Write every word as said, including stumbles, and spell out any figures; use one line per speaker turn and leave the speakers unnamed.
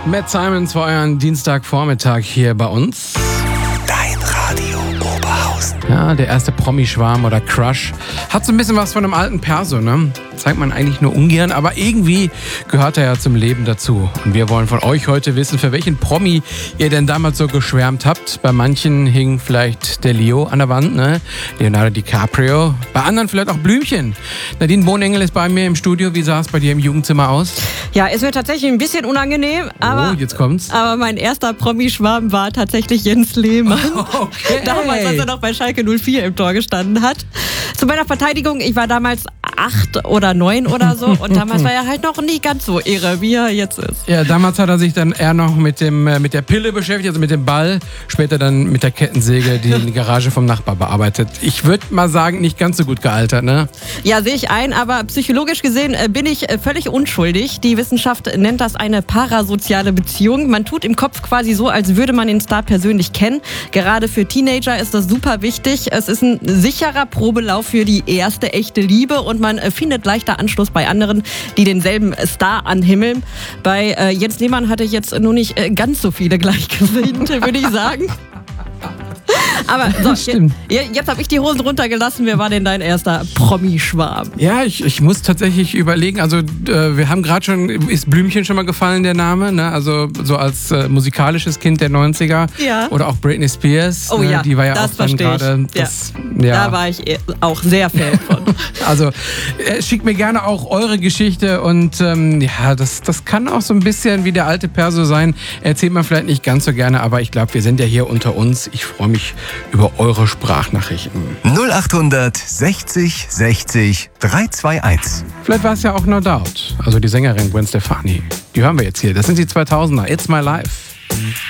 Matt Simons für euren Dienstagvormittag hier bei uns.
Dein Radio Oberhausen.
Ja, der erste Promi-Schwarm oder Crush. Hat so ein bisschen was von einem alten Perso, ne? Zeigt man eigentlich nur ungern, aber irgendwie gehört er ja zum Leben dazu. Und wir wollen von euch heute wissen, für welchen Promi ihr denn damals so geschwärmt habt. Bei manchen hing vielleicht der Leo an der Wand, ne? Leonardo DiCaprio. Bei anderen vielleicht auch Blümchen. Nadine Bohnengel ist bei mir im Studio. Wie sah es bei dir im Jugendzimmer aus?
Ja, ist mir tatsächlich ein bisschen unangenehm, aber,
oh, jetzt kommt's.
aber mein erster Promi-Schwarm war tatsächlich Jens Lehmann.
Okay.
Damals, als er noch bei Schalke null vier im Tor gestanden hat. Zu meiner Verteidigung, ich war damals acht oder neun oder so und damals war er halt noch nicht ganz so irre, wie er jetzt ist.
Ja, damals hat er sich dann eher noch mit, dem, mit der Pille beschäftigt, also mit dem Ball, später dann mit der Kettensäge, die in die Garage vom Nachbar bearbeitet. Ich würde mal sagen, nicht ganz so gut gealtert, ne?
Ja, sehe ich ein, aber psychologisch gesehen bin ich völlig unschuldig. Die Wissenschaft nennt das eine parasoziale Beziehung. Man tut im Kopf quasi so, als würde man den Star persönlich kennen. Gerade für Teenager ist das super wichtig. Es ist ein sicherer Probelauf für die erste echte Liebe und man findet leichter Anschluss bei anderen, die denselben Star anhimmeln. Bei äh, Jens Lehmann hatte ich jetzt nur nicht äh, ganz so viele Gleichgesinnte, würde ich sagen. Aber so,
Stimmt.
jetzt, jetzt habe ich die Hosen runtergelassen. Wer war denn dein erster Promi-Schwarm?
Ja, ich, ich muss tatsächlich überlegen, also äh, wir haben gerade schon, ist Blümchen schon mal gefallen, der Name, ne? Also so als äh, musikalisches Kind der neunziger.
Ja.
Oder auch Britney Spears.
Oh
ne?
ja,
Die war ja
das
auch dann gerade.
Ja.
Ja.
Da war ich auch sehr Fan von.
Also äh, schickt mir gerne auch eure Geschichte und ähm, ja, das, das kann auch so ein bisschen wie der alte Perso sein. Erzählt man vielleicht nicht ganz so gerne, aber ich glaube, wir sind ja hier unter uns. Ich freue mich über eure Sprachnachrichten.
null achthundert sechzig sechzig dreihundertzweiundundzwanzig.
Vielleicht war es ja auch No Doubt, also die Sängerin Gwen Stefani. Die hören wir jetzt hier. Das sind die zweitausender. It's My Life.